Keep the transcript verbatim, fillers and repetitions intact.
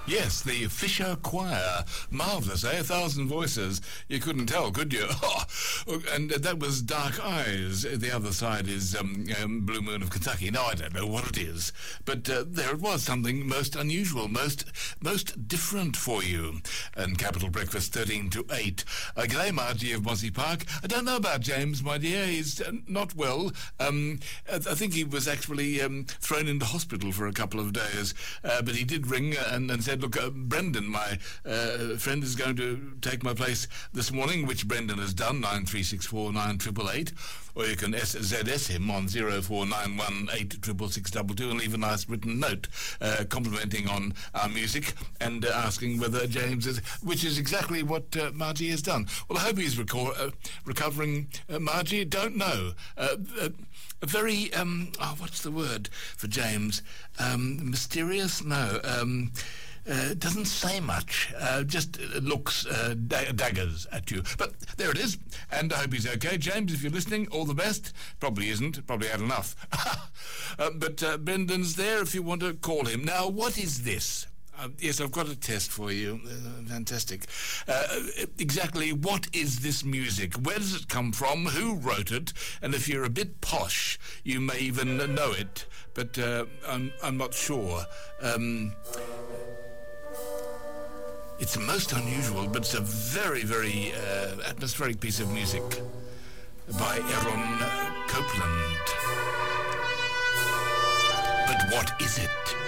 Yes, the Fisher Choir. Marvellous, eh? A thousand voices. You couldn't tell, could you? And that was Dark Eyes. The other side is um, um, Blue Moon of Kentucky. Now, I don't know what it is, but uh, there it was, something most unusual, most most different for you. And Capital Breakfast, thirteen to eight. Uh, G'day, Margie of Mossy Park. I don't know about James, my dear. He's uh, not well. Um, I think he was actually um, thrown into hospital for a couple of days, uh, but he did ring and, and said, look, uh, Brendan, my uh, friend, is going to take my place this morning, which Brendan has done, nine three six four nine eight eight eight, or you can S Z S him on zero four nine one eight six six two two and leave a nice written note uh, complimenting on our music and uh, asking whether James is, which is exactly what uh, Margie has done. Well, I hope he's reco- uh, recovering, uh, Margie. Don't know. Uh, uh, a very, um, oh, what's the word for James? Um, mysterious? No. Um, Uh, doesn't say much, uh, just uh, looks uh, da- daggers at you. But there it is, and I hope he's okay. James, if you're listening, all the best. Probably isn't, probably had enough. uh, but uh, Brendan's there if you want to call him. Now, what is this? Uh, yes, I've got a test for you. Uh, fantastic. Uh, exactly what is this music? Where does it come from? Who wrote it? And if you're a bit posh, you may even know it, but uh, I'm, I'm not sure. Um... It's most unusual, but it's a very, very uh, atmospheric piece of music by Aaron Copland. But what is it?